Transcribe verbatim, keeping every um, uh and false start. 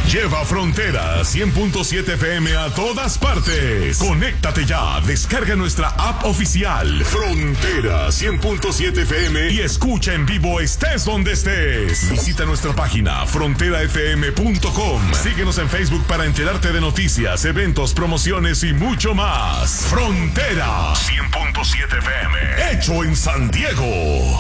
Lleva Frontera cien punto siete F M a todas partes. Conéctate ya, descarga nuestra app oficial Frontera cien punto siete F M y escucha en vivo estés donde estés. Visita nuestra página frontera f m punto com. Síguenos en Facebook para enterarte de noticias, eventos, promociones y mucho más. Frontera cien punto siete F M, hecho en San Diego.